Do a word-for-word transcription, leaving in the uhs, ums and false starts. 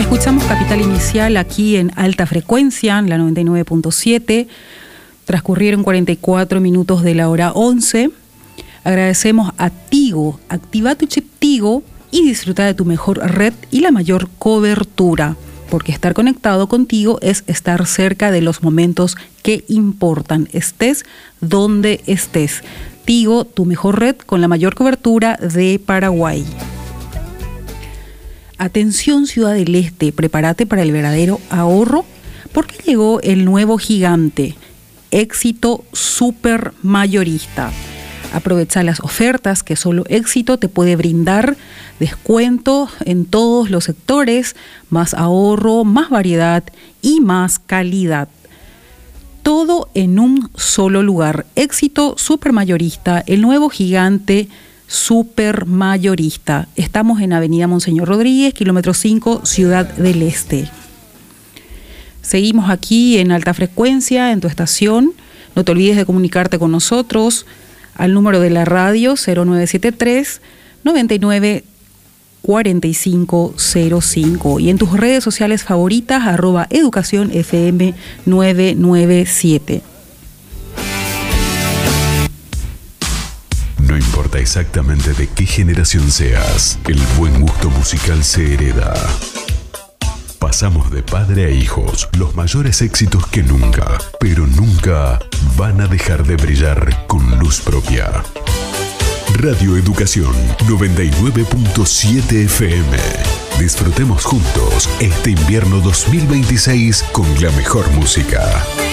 Escuchamos Capital Inicial aquí en alta frecuencia, en la noventa y nueve punto siete. Transcurrieron cuarenta y cuatro minutos de la hora once. Agradecemos a Tigo. Activa tu chip Tigo y disfruta de tu mejor red y la mayor cobertura. Porque estar conectado contigo es estar cerca de los momentos que importan, estés donde estés. Tigo, tu mejor red con la mayor cobertura de Paraguay. Atención Ciudad del Este, prepárate para el verdadero ahorro porque llegó el nuevo gigante, Éxito Super Mayorista. Aprovecha las ofertas que solo Éxito te puede brindar, descuento en todos los sectores, más ahorro, más variedad y más calidad. Todo en un solo lugar. Éxito Super Mayorista, el nuevo gigante Super Mayorista. Estamos en Avenida Monseñor Rodríguez, kilómetro cinco, Ciudad del Este. Seguimos aquí en alta frecuencia, en tu estación. No te olvides de comunicarte con nosotros al número de la radio cero nueve siete tres, noventa y nueve, cuarenta y cinco cero cinco y en tus redes sociales favoritas arroba educación F M nueve nueve siete. No importa exactamente de qué generación seas, el buen gusto musical se hereda. Pasamos de padre a hijos, los mayores éxitos que nunca, pero nunca van a dejar de brillar con luz propia. Radio Educación noventa y nueve punto siete F M. Disfrutemos juntos este invierno dos mil veintiséis con la mejor música.